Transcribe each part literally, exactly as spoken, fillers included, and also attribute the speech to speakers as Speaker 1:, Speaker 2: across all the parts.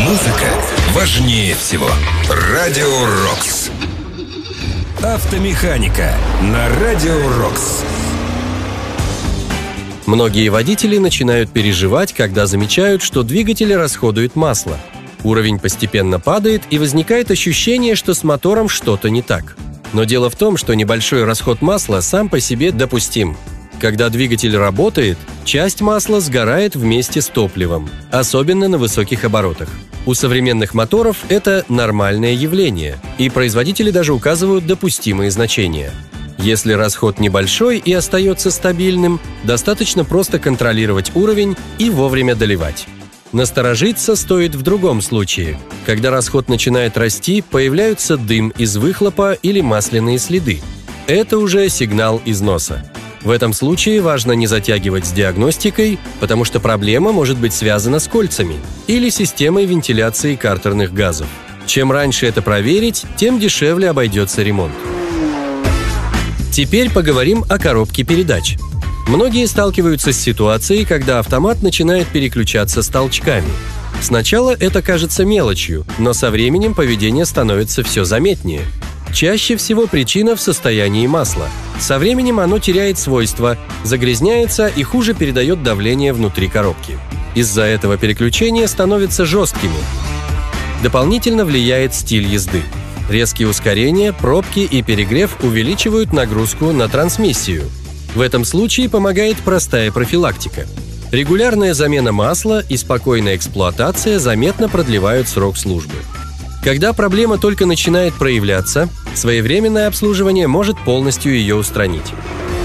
Speaker 1: Музыка важнее всего. Радио Рокс. Автомеханика на Радио Рокс.
Speaker 2: Многие водители начинают переживать, когда замечают, что двигатель расходует масло. Уровень постепенно падает, и возникает ощущение, что с мотором что-то не так. Но дело в том, что небольшой расход масла сам по себе допустим. Когда двигатель работает, часть масла сгорает вместе с топливом, особенно на высоких оборотах. У современных моторов это нормальное явление, и производители даже указывают допустимые значения. Если расход небольшой и остается стабильным, достаточно просто контролировать уровень и вовремя доливать. Насторожиться стоит в другом случае. Когда расход начинает расти, появляются дым из выхлопа или масляные следы. Это уже сигнал износа. В этом случае важно не затягивать с диагностикой, потому что проблема может быть связана с кольцами или системой вентиляции картерных газов. Чем раньше это проверить, тем дешевле обойдется ремонт. Теперь поговорим о коробке передач. Многие сталкиваются с ситуацией, когда автомат начинает переключаться с толчками. Сначала это кажется мелочью, но со временем поведение становится все заметнее. Чаще всего причина в состоянии масла. Со временем оно теряет свойства, загрязняется и хуже передает давление внутри коробки. Из-за этого переключения становятся жесткими. Дополнительно влияет стиль езды. Резкие ускорения, пробки и перегрев увеличивают нагрузку на трансмиссию. В этом случае помогает простая профилактика. Регулярная замена масла и спокойная эксплуатация заметно продлевают срок службы. Когда проблема только начинает проявляться, своевременное обслуживание может полностью ее устранить.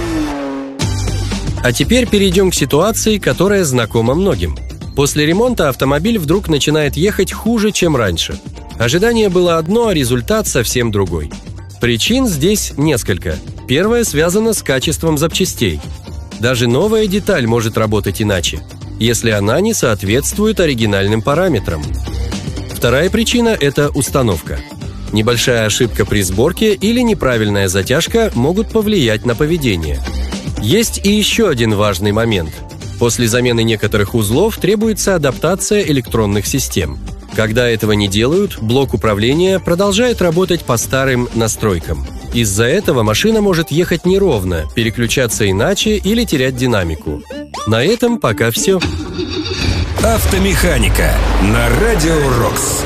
Speaker 2: А теперь перейдем к ситуации, которая знакома многим. После ремонта автомобиль вдруг начинает ехать хуже, чем раньше. Ожидание было одно, а результат совсем другой. Причин здесь несколько. Первое связано с качеством запчастей. Даже новая деталь может работать иначе, если она не соответствует оригинальным параметрам. Вторая причина – это установка. Небольшая ошибка при сборке или неправильная затяжка могут повлиять на поведение. Есть и еще один важный момент. После замены некоторых узлов требуется адаптация электронных систем. Когда этого не делают, блок управления продолжает работать по старым настройкам. Из-за этого машина может ехать неровно, переключаться иначе или терять динамику. На этом пока все.
Speaker 1: Автомеханика на Радио Рокс.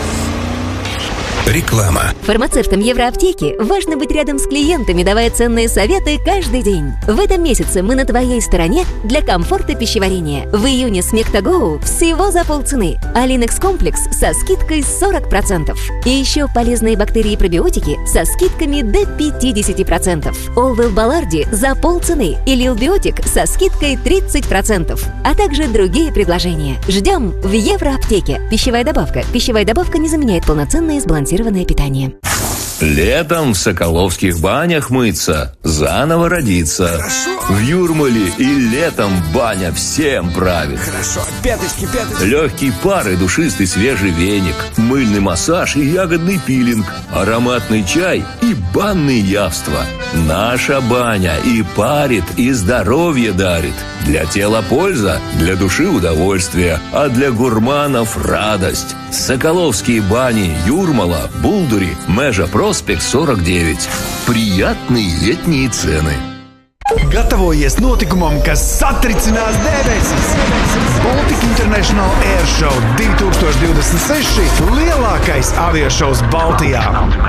Speaker 1: Реклама.
Speaker 3: Фармацевтам Евроаптеки важно быть рядом с клиентами, давая ценные советы каждый день. В этом месяце мы на твоей стороне для комфорта пищеварения. В июне Смектагоу всего за полцены, а Линекс комплекс со скидкой сорок процентов. И еще полезные бактерии и пробиотики со скидками до пятьдесят процентов. Олвел Баларди за полцены и Лилбиотик со скидкой тридцать процентов. А также другие предложения. Ждем в Евроаптеке. Пищевая добавка. Пищевая добавка не заменяет полноценное сбалансированное питание.
Speaker 4: Летом в Соколовских банях мыться, заново родиться.
Speaker 5: Хорошо.
Speaker 4: В Юрмале и летом баня всем правит.
Speaker 5: Хорошо. Пяточки, пяточки.
Speaker 4: Легкий пар и душистый свежий веник, мыльный массаж и ягодный пилинг, ароматный чай и банные явства. Наша баня и парит, и здоровье дарит. Для тела польза, для души удовольствие, а для гурманов радость. Соколовские бани, Юрмала, Булдури, Межа Проспект сорок девять. Приятные летние цены.
Speaker 6: Gatavojies notikumam, kas satricinās debesis. Baltic International Air Show divi tūkstoši divdesmit seši – lielākais aviošovs Baltijā.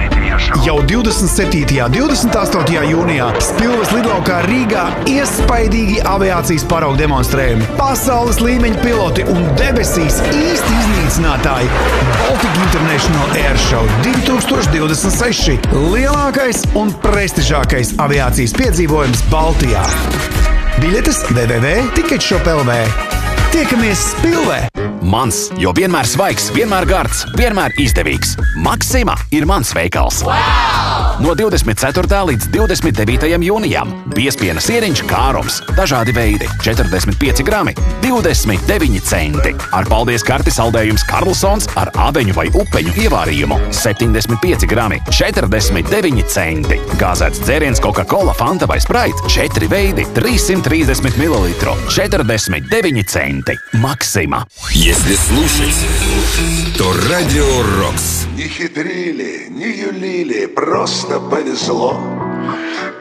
Speaker 6: Jau divdesmit septītajā un divdesmit astotajā jūnijā Spilves lidlaukā Rīgā iespaidīgi aviācijas paraugu demonstrējumi, pasaules līmeņa piloti un debesīs īsti iznīcinātāji. Baltic International Air Show divi tūkstoši divdesmit seši – lielākais un prestižākais aviācijas piedzīvojums Baltijā. Biļetes w w w punkt ticketshop punkt l v. Tiekamies Spilvē!
Speaker 7: Mans, jo vienmēr svaigs, vienmēr gards, vienmēr izdevīgs. Maxima ir mans veikals. Wow! No divdesmit ceturtā līdz divdesmit devītajam jūnijam biezpiena sieriņš kārums, dažādi veidi, četrdesmit pieci grami, divdesmit deviņi centi. Ar paldies karti saldējums Karlsons ar aveņu vai upeņu ievārījumu, septiņdesmit pieci grami, četrdesmit deviņi centi. Gāzēts dzēriens Coca-Cola, Fanta vai Sprite, četri veidi, trīssimt trīsdesmit mililitru, četrdesmit deviņi centi. Maxima.
Speaker 1: Если слушать, то Радио Рокс.
Speaker 8: Не хитрили, не юлили, просто повезло.